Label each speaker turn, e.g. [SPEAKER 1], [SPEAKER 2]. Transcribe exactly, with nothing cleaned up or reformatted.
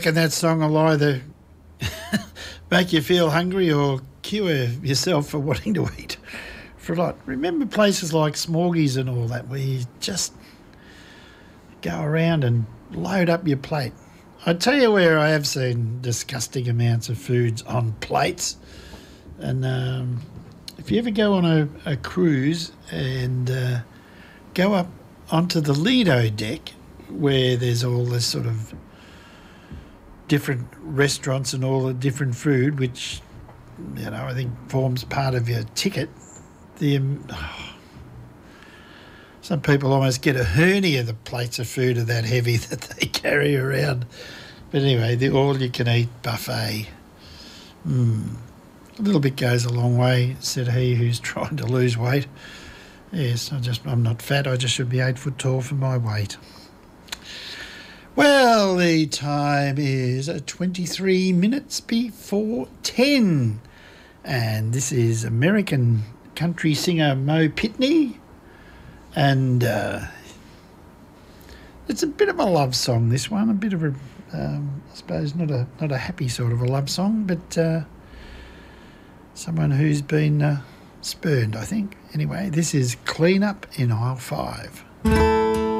[SPEAKER 1] reckon that song will either make you feel hungry or cure yourself for wanting to eat for a lot. Remember places like Smorgies and all that where you just go around and load up your plate. I tell you where I have seen disgusting amounts of foods on plates. And um, if you ever go on a, a cruise and uh, go up onto the Lido deck where there's all this sort of different restaurants and all the different food, which, you know, I think forms part of your ticket. The um, oh, some people almost get a hernia. The plates of food are that heavy that they carry around. But anyway, the all-you-can-eat buffet. Mm. A little bit goes a long way, said he who's trying to lose weight. Yes, I just, I'm not fat. I just should be eight foot tall for my weight. Well, the time is twenty-three minutes before ten. And this is American country singer Mo Pitney. And uh, it's a bit of a love song, this one. A bit of a, um, I suppose, not a not a happy sort of a love song, but uh, someone who's been uh, spurned, I think. Anyway, this is Clean Up in Aisle five.